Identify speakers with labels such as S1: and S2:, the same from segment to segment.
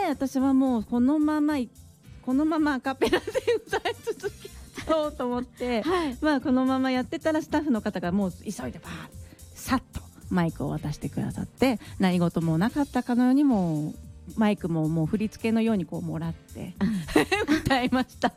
S1: 私はもうこのままアカペラで歌い続けようと思って、まあこのままやってたらスタッフの方がもう急いでバーッさっとマイクを渡してくださって、何事もなかったかのようにもうマイクももう振り付けのようにこうもらって歌いました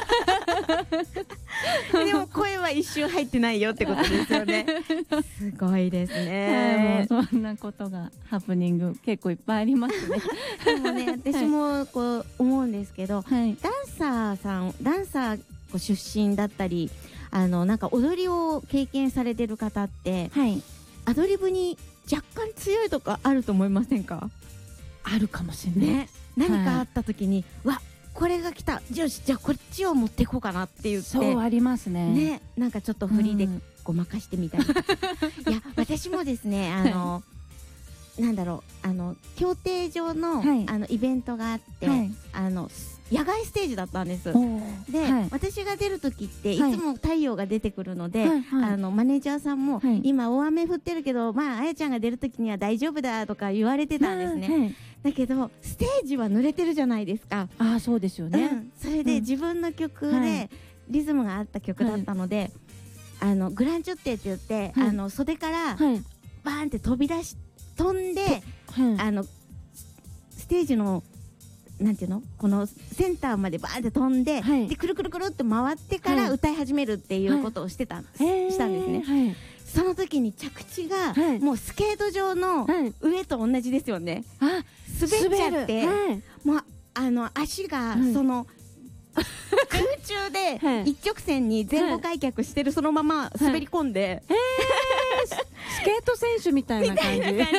S2: でも声は一瞬入ってないよってことですよね。すごいですね。
S1: もうそんなことがハプニング結構いっぱいありますね。
S2: でもね、私もこう思うんですけど、ダンサーご出身だったり、なんか踊りを経験されてる方って、アドリブに若干強いとかあると思いませんか？
S1: あるかもしれない、
S2: ね、何かあった時に、わ、これが来た、よし、じゃあこっちを持っていこうかなって言って、
S1: そうありますね。
S2: ね、なんかちょっと振りでごまかしてみたりとか、いや私もですね、なんだろう、競艇場の、イベントがあって、野外ステージだったんです。で、私が出る時っていつも太陽が出てくるので、マネージャーさんも、今大雨降ってるけど、まああやちゃんが出る時には大丈夫だとか言われてたんですね。だけどステージは濡れてるじゃないですか。
S1: ああ、そうですよね。
S2: それで自分の曲でリズムがあった曲だったので、グランチュッテって言って、袖からバーンって飛んで、ステージのなんていうの、このセンターまでバーンって飛んで、でくるくるくるって回ってから歌い始めるっていうことをしたんですね。その時に着地が、もうスケート場の上と同じですよね。滑っちゃって、もう足がその空中で一直線に前後開脚してるそのまま滑り込んで、
S1: スケート選手みたいな感じ
S2: になって、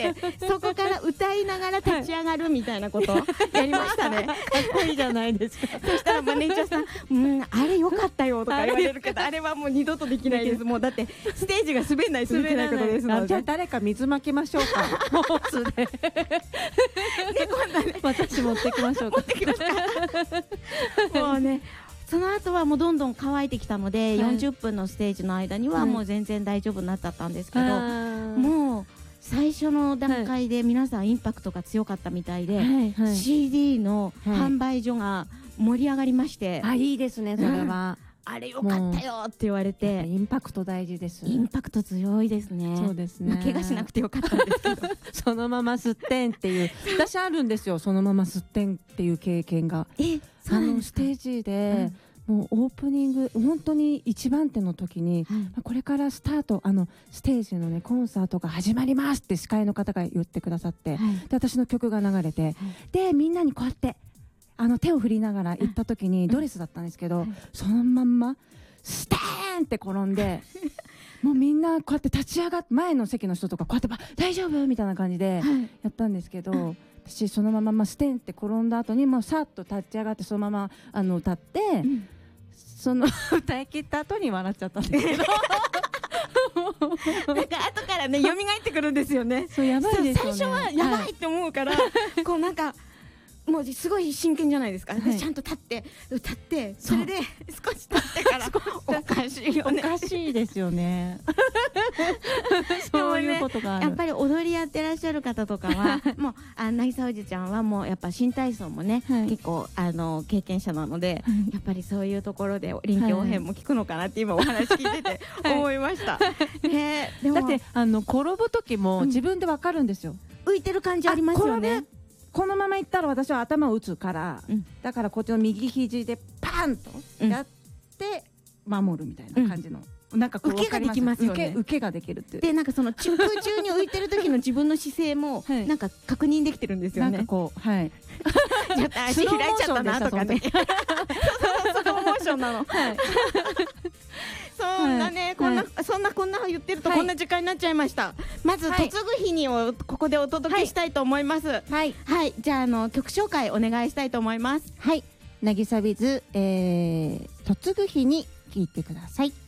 S2: そこから歌いながら立ち上がるみたいなことをやりましたね。
S1: かっこいいじゃないですか。
S2: そしたらマネージャーさん、あれ良かったよとか言われるけど、あれはもう二度とできないです。もうだってステージが滑らないとできないことですので。
S1: じゃあ誰か水まきましょうか。ホースで。
S2: 今度ね、
S1: 私持ってきましょうか。
S2: 持ってきますか。もうね。その後はもうどんどん乾いてきたので、40分のステージの間にはもう全然大丈夫になっちゃったんですけど、もう最初の段階で皆さんインパクトが強かったみたいで、CD の販売所が盛り上がりまして、
S1: いいですね、それは。
S2: あれよかったよって言われて、
S1: インパクト大事です。
S2: インパクト強いですね。
S1: そうですね。
S2: 怪我しなくてよかったんですけど、
S1: そのまますってんっていう、私あるんですよ、そのまますってんっていう経験が。ステージで、もうオープニング本当に一番手の時に、これからスタート、ステージのねコンサートが始まりますって司会の方が言ってくださって、で私の曲が流れて、でみんなにこうやって手を振りながら行った時にドレスだったんですけど、そのまんまステーンって転んでもうみんなこうやって立ち上がって、前の席の人とかこうやって大丈夫みたいな感じでやったんですけど、私そのままステンって転んだ後にもうさっと立ち上がってそのまま歌って、その歌い切った後に笑っちゃったんですけど
S2: なんか後からね蘇ってくるんですよね。
S1: そう、やばいですよね。
S2: 最初はやばいって思うから、こうなんかもうすごい真剣じゃないですか。ちゃんと立って歌って、それで少し経ってからおかしいよね。
S1: おかしいですよね。そういうことがある。
S2: やっぱり踊りやってらっしゃる方とかはもう渚おじちゃんはもうやっぱ新体操もね、結構経験者なので、やっぱりそういうところで臨機応変も聞くのかなって今お話聞いてて思いました。だって
S1: 転ぶ時も自分でわかるんですよ。
S2: 浮いてる感じありますよね。
S1: このままいったら私は頭を打つから、だからこっちの右肘でパンとやって守るみたいな感じの、なんかこう
S2: 受けができますよね。
S1: 受けができるっていう。
S2: でなんかその空中に浮いてる時の自分の姿勢もなんか確認できてるんですよね。
S1: なんかこう、はい。
S2: ちょっと足開いちゃったなとかね。スローモーションなの。そんなね、こんな言ってるとこんな時間になっちゃいました。まず嫁ぐ日にをここでお届けしたいと思います。はい、じゃあ曲紹介お願いしたいと思います。
S1: はい、渚ビズ嫁ぐ日に聞いてください。